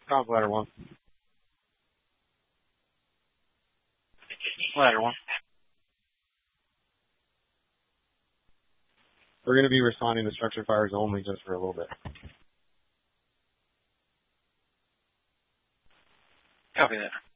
Comp ladder 1. Ladder 1. We're going to be responding to structure fires only just for a little bit. Copy that.